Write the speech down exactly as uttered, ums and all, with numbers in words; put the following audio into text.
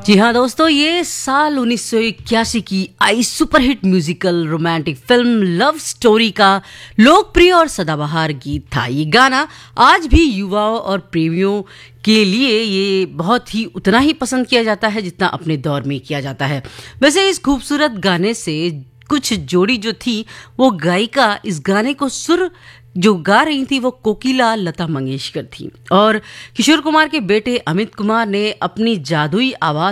जी हाँ दोस्तों, ये साल उन्नीस सौ इक्यासी की आई superhit musical romantic film love story का लोकप्रिय और सदाबहार गीत था। ये गाना आज भी युवाओं और प्रेमियों के लिए ये बहुत ही उतना ही पसंद किया जाता है जितना अपने दौर में किया जाता है। वैसे इस खूबसूरत गाने से कुछ जोड़ी जो थी वो गायिका इस गाने को सुर जो गा रही थी वो कोकिला लता मंगेशकर थी और किशोर कुमार के बेटे अमित कुमार ने अपनी जादुई आवाज